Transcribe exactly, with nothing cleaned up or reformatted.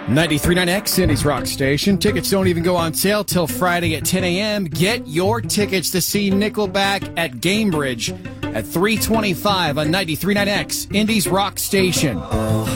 ninety-three point nine X, Indy's Rock Station. Tickets don't even go on sale till Friday at ten a.m. Get your tickets to see Nickelback at Gamebridge at three twenty-five on ninety-three point nine X, Indy's Rock Station.